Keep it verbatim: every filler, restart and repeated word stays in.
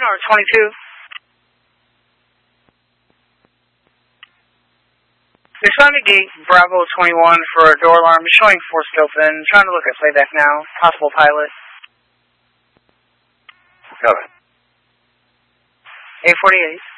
or twenty-two. Islamic Gate, Bravo twenty-one for a door alarm, showing forced open, trying to look at playback now, possible pilot. Cover. eight forty-eight.